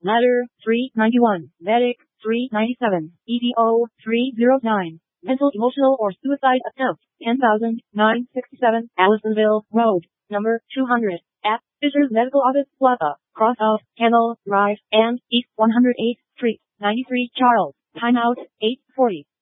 Ladder, 391. Vedic, 397. EDO, 309. Mental, emotional, or suicide attempt, 10,967. Allisonville Road, number 200. At Fisher's Medical Office Plaza, cross of Canal Drive, and East 108th Street, 93 Charles. Timeout, 8:40.